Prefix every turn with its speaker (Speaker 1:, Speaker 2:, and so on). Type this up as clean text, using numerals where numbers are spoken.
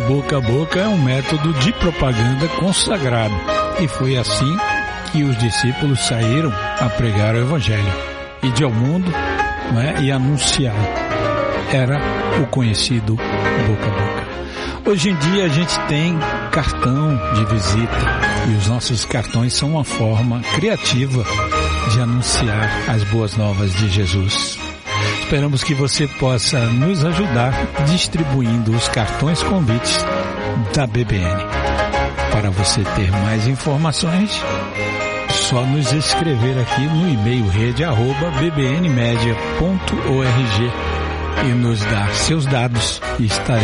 Speaker 1: boca a boca é um método de propaganda consagrado e foi assim que os discípulos saíram a pregar o Evangelho, ir ao mundo, né, e anunciar. Era o conhecido boca a boca. Hoje em dia a gente tem cartão de visita e os nossos cartões são uma forma criativa de anunciar as boas novas de Jesus. Esperamos que você possa nos ajudar distribuindo os cartões convites da BBN. Para você ter mais informações, só nos escrever aqui no e-mail rede@bbnmedia.org e nos dar seus dados e estaremos